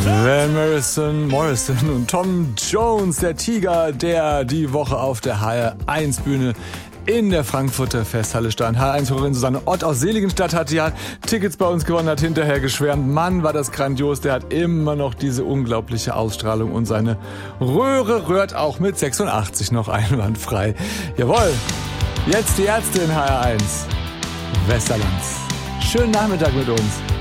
Van Morrison und Tom Jones, der Tiger, der die Woche auf der HR1-Bühne in der Frankfurter Festhalle stand. HR1-Hörerin Susanne Ott aus Seligenstadt hat ja Tickets bei uns gewonnen, hat hinterher geschwärmt. Mann, war das grandios. Der hat immer noch diese unglaubliche Ausstrahlung und seine Röhre rührt auch mit 86 noch einwandfrei. Jawohl, jetzt die Ärzte in HR1. Westerlands. Schönen Nachmittag mit uns.